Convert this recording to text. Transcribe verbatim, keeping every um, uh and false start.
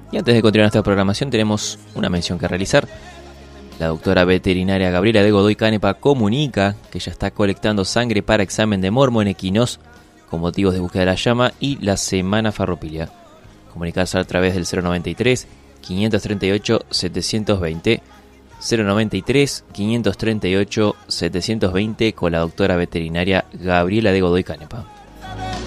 Y antes de continuar esta programación tenemos una mención que realizar. La doctora veterinaria Gabriela de Godoy Canepa comunica que ya está colectando sangre para examen de mormonequinos con motivos de búsqueda de la llama y la semana farropilia. Comunicarse a través del cero noventa y tres, quinientos treinta y ocho, setecientos veinte, cero noventa y tres, quinientos treinta y ocho, setecientos veinte con la doctora veterinaria Gabriela de Godoy Canepa.